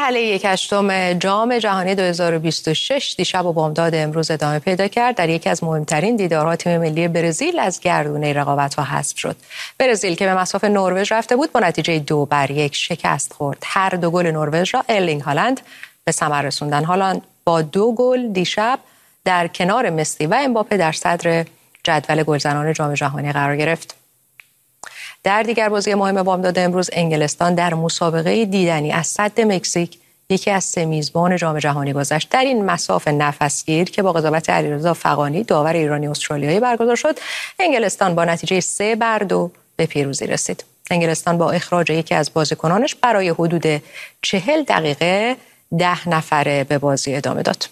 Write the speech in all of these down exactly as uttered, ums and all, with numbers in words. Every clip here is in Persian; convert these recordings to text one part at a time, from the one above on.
مرحله یک هشتم جام جهانی دو هزار و بیست و شش دیشب و بامداد امروز ادامه پیدا کرد. در یکی از مهمترین دیدارها تیم ملی برزیل از گردونه رقابت‌ها حذف شد. برزیل که به مصاف نروژ رفته بود با نتیجه دو بر یک شکست خورد. هر دو گل نروژ را ارلینگ هالند به ثمر رسوندن. هالند با دو گل دیشب در کنار مسی و امباپه در صدر جدول گلزنان جام جهانی قرار گرفت. در دیگر بازی مهم بامداد امروز انگلستان در مسابقه دیدنی از سد مکزیک یکی از سه میزبان جام جهانی گذشت. در این مساف نفسگیر که با قضاوت علیرضا فغانی داور ایرانی استرالیایی برگزار شد، انگلستان با نتیجه سه بر دو به پیروزی رسید. انگلستان با اخراج یکی از بازیکنانش برای حدود چهل دقیقه ده نفره به بازی ادامه داد.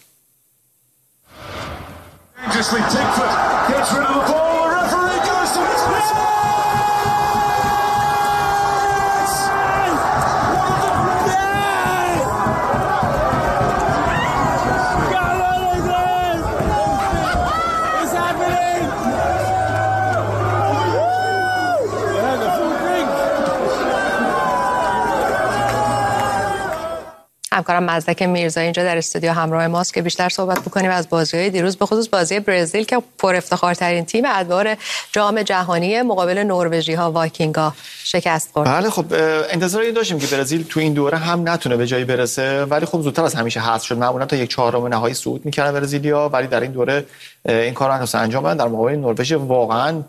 همکارم مزدک میرزایی اینجا در استودیو همراه ماست که بیشتر صحبت بکنیم از بازی‌های دیروز، به خصوص بازی برزیل که پر افتخارترین تیم ادوار جام جهانی مقابل نروژی‌ها وایکینگ‌ها شکست خورد. بله خب انتظار این داشتیم که برزیل تو این دوره هم نتونه به جایی برسه، ولی خب زودتر از همیشه حذف شد. معمولا تا یک چهارم نهایی صعود می‌کردن برزیلیا، ولی در این دوره این کارو نتونستن انجام بدن. در مقابل نروژ واقعاً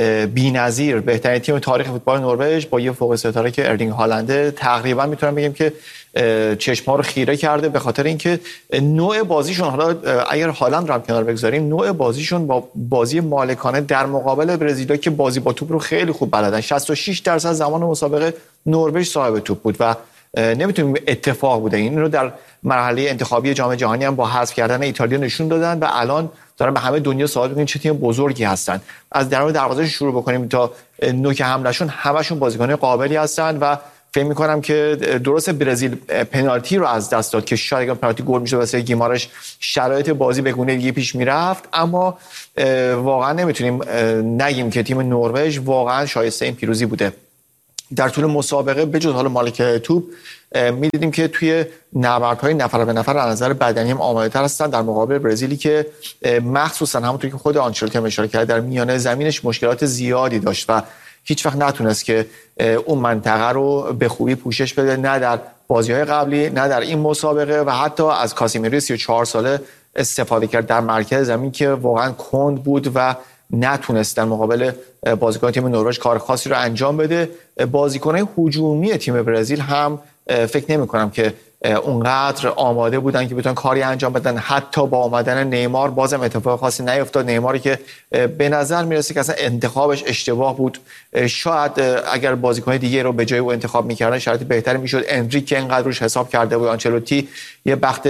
بی‌نظیر بهترین تیم تاریخ فوتبال نروژ با یه فوق العاده که ارلینگ هالند، تقریبا میتونم بگم که چشم‌ها رو خیره کرده، به خاطر اینکه نوع بازیشون، حالا اگر هالند رو هم کنار بگذاریم، نوع بازیشون با بازی مالکانه در مقابل برزیلیا که بازی با توپ رو خیلی خوب بلدن. شصت و شش درصد زمان مسابقه نروژ صاحب توپ بود و نمیتونیم اتفاق بوده. این رو در مرحله انتخابی جام جهانی هم با حذف کردن ایتالیا نشون دادن و الان دارن به همه دنیا ثابت می‌کنن چه تیم بزرگی هستن. از درون دروازه شروع بکنیم تا نوک حملهشون، همشون بازیکن قابلی هستن و فکر می‌کنم که درست برزیل پنالتی رو از دست داد که شاید اگه پنالتی گل می‌شد واسه گیمارش شرایط بازی به گونه دیگه پیش می‌رفت، اما واقعا نمیتونیم نگیم که تیم نروژ واقعا شایسته این پیروزی بوده. در طول مسابقه بجز حالا مالک توپ می‌دیدیم که توی نبردهای نفر به نفر از نظر بدنی هم آماده‌تر هستن در مقابل برزیلی که مخصوصا همونطور که خود آنچلوتی هم اشاره کرد در میانه زمینش مشکلات زیادی داشت و هیچ وقت نتونست که اون منطقه رو به خوبی پوشش بده، نه در بازی‌های قبلی نه در این مسابقه، و حتی از کاسیمیرو سی و چهار ساله استفاده کرد در مرکز زمین که واقعا کند بود و نتونست در مقابل بازیکن تیم نروژ کار خاصی رو انجام بده. بازیکن‌های هجومی تیم برزیل هم فکر نمی‌کنم که اونقدر آماده بودن که بتونن کاری انجام بدن. حتی با آمدن نیمار بازم اتفاق خاصی نیفتاد. نیماری که به نظر میرسه که اصلا انتخابش اشتباه بود، شاید اگر بازیکن دیگه رو به جای او انتخاب می‌کردن شرایط بهتری می‌شد. انریک اینقدر روش حساب کرده بود، آنچلوتی یه بخت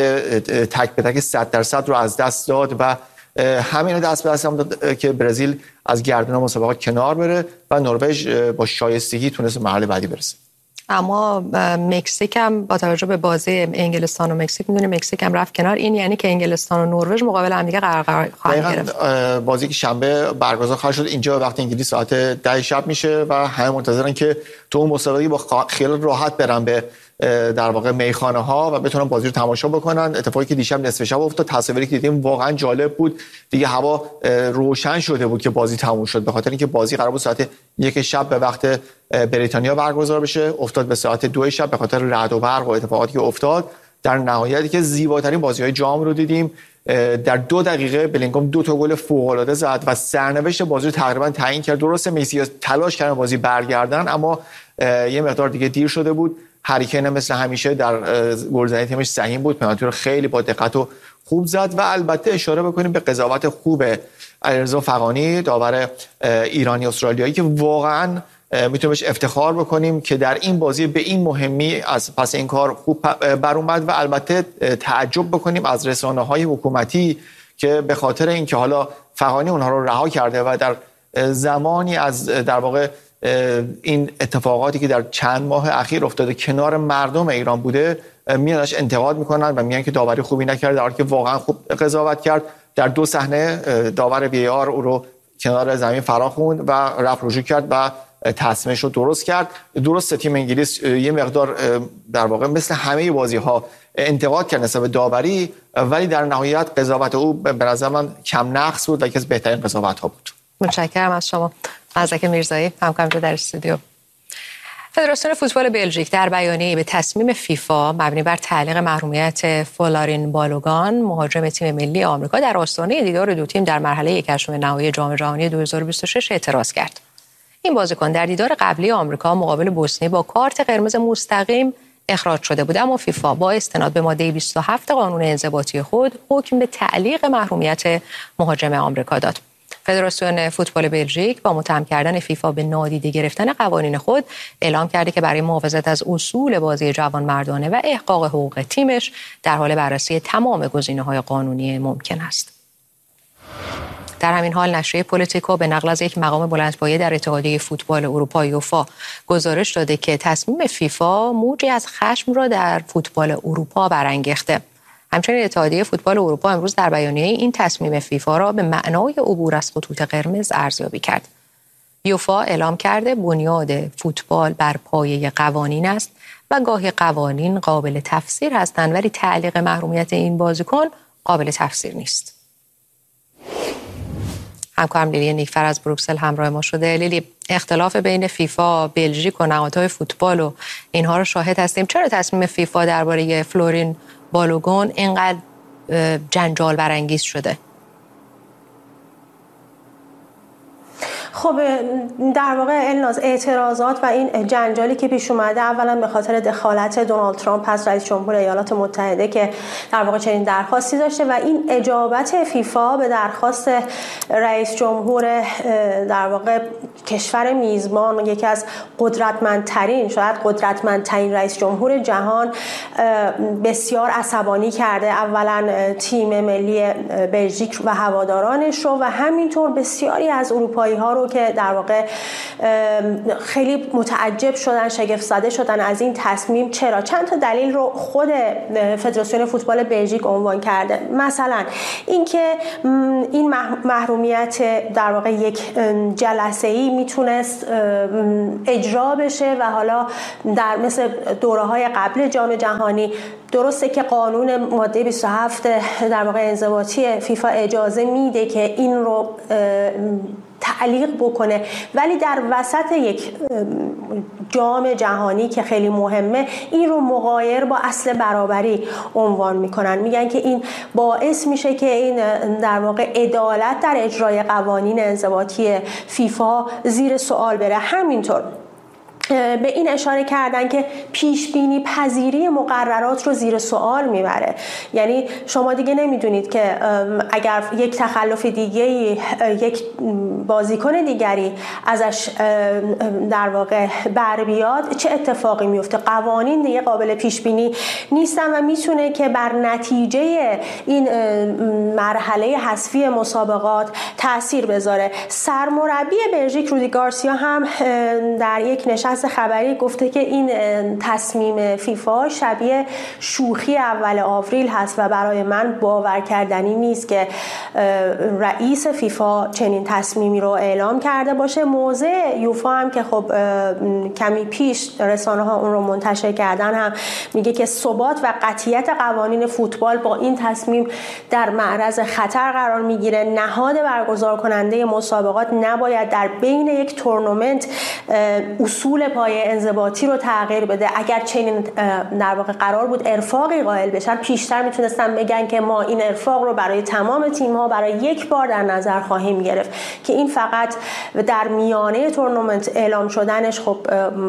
تک به تک صد درصد رو از دست داد و همین دست به دست هم داد که برزیل از گردونه مسابقات کنار بره و نروژ با شایستگی تونست مرحله بعدی برسه. اما مکزیک هم با توجه به بازی انگلستان و مکزیک میدونیم مکزیک هم رفت کنار، این یعنی که انگلستان و نروژ مقابل هم دیگه قرار خواهند گرفت. بازی که شنبه برگزار خواهد شد اینجا وقت انگلیس ساعت ده شب میشه و همه منتظرن که تو اون مسابقه با خیال راحت برن به در واقع میخانه ها و بتونن بازی رو تماشا بکنن. اتفاقی که دیشب نصف شب افتاد، تصاویری که دیدیم واقعا جالب بود. دیگه هوا روشن شده بود که بازی تموم شد، به خاطر اینکه بازی قرار بود ساعت یک شب به وقت بریتانیا برگزار بشه، افتاد به ساعت دو شب به خاطر رعد و برق و اتفاقاتی که افتاد. در نهایتی که زیباترین بازی‌های جام رو دیدیم. در دو دقیقه بلینگام دو تا گل فوق‌العاده زد و سرنوشت بازی رو تقریبا تعیین کرد. درسته مسی تلاش کردن بازی برگردن، اما یه مقدار دیگه دیر شده بود. هری کین مثل همیشه در گلزنی تیمش سهیم بود، پنالتی رو خیلی با دقت و خوب زد. و البته اشاره بکنیم به قضاوت خوب علیرضا فغانی داور ایرانی استرالیایی که واقعا میتونیم بهش افتخار بکنیم که در این بازی به این مهمی از پس این کار خوب بر اومد. و البته تعجب بکنیم از رسانه‌های حکومتی که به خاطر اینکه حالا فغانی اونها رو رها کرده و در زمانی از در واقع این اتفاقاتی که در چند ماه اخیر افتاده کنار مردم ایران بوده، میانش انتقاد میکنن و میگن که داوری خوبی نکرد، در حالی که واقعا خوب قضاوت کرد. در دو صحنه داور وی آر او رو کنار زمین فرا خوند و رفت رجوع کرد و تصمیمش رو درست کرد. درست تیم انگلیس یه مقدار در واقع مثل همه بازی‌ها انتقاد کرد نسبت به داوری، ولی در نهایت قضاوت او به نظر من کم نقص بود و یکی از بهترین قضاوت‌ها بود. متشکرم از شما. مزدک میرزایی، همکارم در استودیو. فدراسیون فوتبال بلژیک در بیانیه‌ای به تصمیم فیفا مبنی بر تعلیق محرومیت فلورین بالوگان مهاجم تیم ملی آمریکا در آستانه دیدار دو تیم در مرحله یک هشتم نهایی جام جهانی دو هزار و بیست و شش اعتراض کرد. این بازیکن در دیدار قبلی آمریکا مقابل بوسنی با کارت قرمز مستقیم اخراج شده بود، اما فیفا با استناد به ماده بیست و هفت قانون انضباطی خود حکم به تعلیق محرومیت مهاجم آمریکا داد. فدراسیون فوتبال بلژیک با متهم کردن فیفا به نادیده گرفتن قوانین خود اعلام کرده که برای محافظت از اصول بازی جوانمردانه و احقاق حقوق تیمش در حال بررسی تمام گزینه‌های قانونی ممکن است. در همین حال نشریه پولیتیکو به نقل از یک مقام بلندپایه در اتحادیه فوتبال اروپا یوفا گزارش داده که تصمیم فیفا موجی از خشم را در فوتبال اروپا برانگیخته. همچنین اتحادیه فوتبال اروپا امروز در بیانیه این تصمیم فیفا را به معنای عبور از خطوط قرمز ارزیابی کرد. یوفا اعلام کرده بنیاد فوتبال بر پایه قوانین است و گاهی قوانین قابل تفسیر هستند ولی تعلیق محرومیت این بازیکن قابل تفسیر نیست. همکارم لیلی نیکفر از بروکسل همراه ما شده. لیلی، اختلاف بین فیفا، بلژیک و نهادهای فوتبال و اینها رو شاهد هستیم. چرا تصمیم فیفا درباره فلورین بالوگان اینقدر جنجال برانگیز شده؟ خب در واقع الناز اعتراضات و این جنجالی که پیش اومده اولا به خاطر دخالت دونالد ترامپ از رئیس جمهور ایالات متحده که در واقع چنین درخواستی داشته و این اجابت فیفا به درخواست رئیس جمهور در واقع کشور میزبان، یکی از قدرتمندترین شاید قدرتمندترین رئیس جمهور جهان، بسیار عصبانی کرده اولا تیم ملی بلژیک و هوادارانش رو و همینطور بسیاری از اروپایی ها رو که در واقع خیلی متعجب شدن، شگفت زده شدن از این تصمیم. چرا؟ چند تا دلیل رو خود فدراسیون فوتبال بلژیک عنوان کرده. مثلا اینکه این محرومیت در واقع یک جلسه‌ای میتونست اجرا بشه و حالا در مثل دوره‌های قبل جام جهانی درسته که قانون ماده بیست و هفت در واقع انضباطی فیفا اجازه میده که این رو تعلیق بکنه، ولی در وسط یک جام جهانی که خیلی مهمه این رو مغایر با اصل برابری عنوان میکنن. میگن که این باعث میشه که این در واقع عدالت در اجرای قوانین انضباطی فیفا زیر سوال بره. همینطور به این اشاره کردن که پیش بینی پذیری مقررات رو زیر سوال میبره. یعنی شما دیگه نمیدونید که اگر یک تخلف دیگه یک بازیکن دیگری ازش در واقع بر بیاد چه اتفاقی میفته. قوانین دیگه قابل پیش بینی نیستن و میتونه که بر نتیجه این مرحله حذفی مسابقات تاثیر بذاره. سرمربی بلژیک رودی گارسیا هم در یک نشست خبری گفته که این تصمیم فیفا شبیه شوخی اول آوریل هست و برای من باور کردنی نیست که رئیس فیفا چنین تصمیمی رو اعلام کرده باشه. موضع یوفا هم که خب کمی پیش رسانه ها اون رو منتشر کردن هم میگه که ثبات و قطعیت قوانین فوتبال با این تصمیم در معرض خطر قرار میگیره. نهاد برگزار کننده مسابقات نباید در بین یک تورنمنت اصول پایه انضباطی رو تغییر بده. اگر چنین در واقع قرار بود ارفاقی قائل بشن پیشتر میتونستن بگن که ما این ارفاق رو برای تمام تیم ها برای یک بار در نظر خواهیم گرفت، که این فقط در میانه تورنمنت اعلام شدنش خب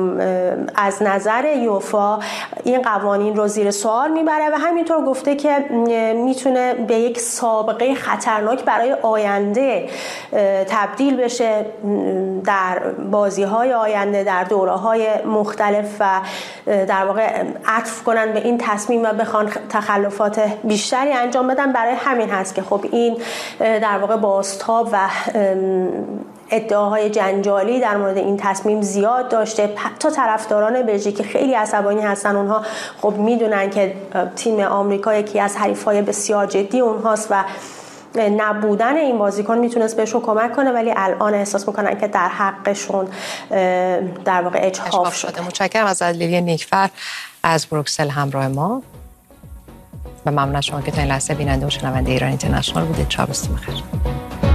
از نظر یوفا این قوانین رو زیر سوال میبره و همینطور گفته که میتونه به یک سابقه خطرناک برای آینده تبدیل بشه در بازی‌های آینده، در دوره‌های مختلف و در واقع عطف کنن به این تصمیم و بخوان تخلفات بیشتری انجام بدن. برای همین هست که خب این در واقع بازتاب و ادعاهای جنجالی در مورد این تصمیم زیاد داشته. حتی طرفداران بلژیک خیلی عصبانی هستن. اونها خب میدونن که تیم آمریکا یکی از حریفای بسیار جدی اونهاست و نبودن این بازیکن میتونست بهشون کمک کنه، ولی الان احساس میکنن که در حقشون در واقع اجحاف شده. متشکرم از لیلی نیکفر از بروکسل همراه ما و ممنون از شما که تا این لحظه بیننده و شنونده ایران اینترنشنال بودید. شب بخیر.